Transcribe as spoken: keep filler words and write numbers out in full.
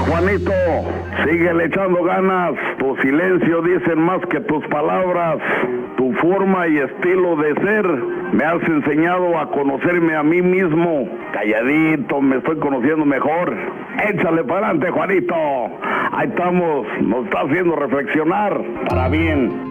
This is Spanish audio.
Juanito, síguele echando ganas. Tu silencio dicen más que tus palabras. Tu forma y estilo de ser me has enseñado a conocerme a mí mismo. Calladito, me estoy conociendo mejor. Échale para adelante, Juanito. Ahí estamos, nos está haciendo reflexionar para bien.